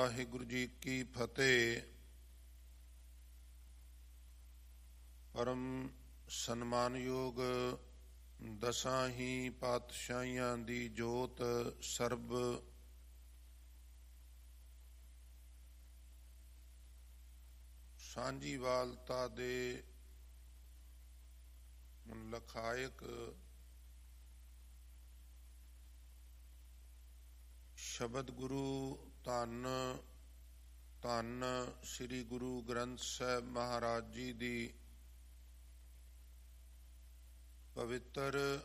ਵਾਹਿਗੁਰੂ ਜੀ ਕੀ ਫਤਿਹ। ਪਰਮ ਸਨਮਾਨਯੋਗ ਦਸਾਂ ਹੀ ਪਾਤਸ਼ਾਹੀਆਂ ਦੀ ਜੋਤ ਸਰਬ ਸਾਂਝੀਵਾਲਤਾ ਦੇ ਲਖਾਇਕ ਸ਼ਬਦ ਗੁਰੂ ਧੰਨ ਧੰਨ ਸ੍ਰੀ ਗੁਰੂ ਗ੍ਰੰਥ ਸਾਹਿਬ ਮਹਾਰਾਜ ਜੀ ਦੀ ਪਵਿੱਤਰ